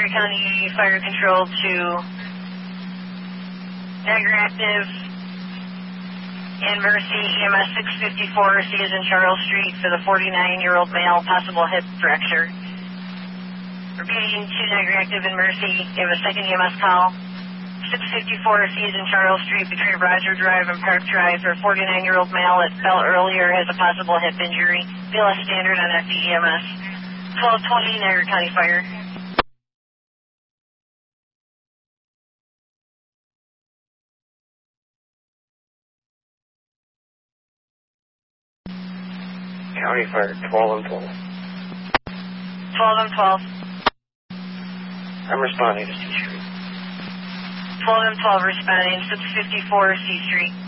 Erie County Fire Control to Niagara Active and Mercy EMS 654, C is in Charles Street for the 49-year-old male, possible hip fracture. Repeating to Niagara Active and Mercy, you have a second EMS call. 654, C is in Charles Street between Roger Drive and Park Drive for a 49-year-old male that fell earlier has a possible hip injury. BLS standard on FDEMS. 1220 Niagara County Fire. County Fire, 12 and 12. 12 and 12. I'm responding to C Street. 12 and 12 responding, 654 C Street.